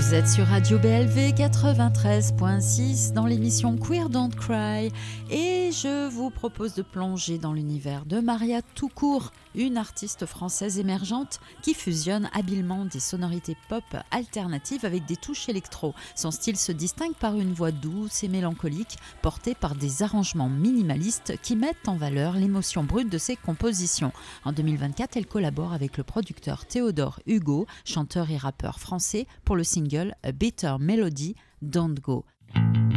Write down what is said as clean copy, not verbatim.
Vous êtes sur Radio BLV 93.6 dans l'émission Queer Don't Cry et je vous propose de plonger dans l'univers de Maria Toucourt, une artiste française émergente qui fusionne habilement des sonorités pop alternatives avec des touches électro. Son style se distingue par une voix douce et mélancolique portée par des arrangements minimalistes qui mettent en valeur l'émotion brute de ses compositions. En 2024, elle collabore avec le producteur Théodore Hugo, chanteur et rappeur français, pour le single A Bitter Melody, Don't Go.